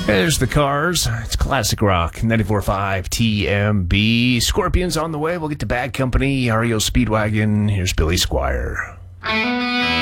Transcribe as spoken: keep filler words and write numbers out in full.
There's the Cars. It's classic rock. ninety-four point five T M B. Scorpions on the way. We'll get to Bad Company, R E O Speedwagon. Here's Billy Squier.